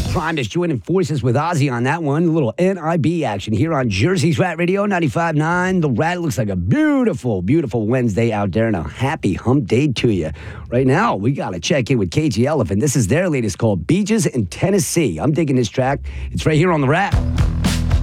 Primus joining forces with Ozzy on that one. A little NIB action here on Jersey's Rat Radio 95.9. The Rat looks like a beautiful, beautiful Wednesday out there, and a happy hump day to you. Right now, we got to check in with KG Elephant. This is their latest called Beaches in Tennessee. I'm digging this track. It's right here on The Rat.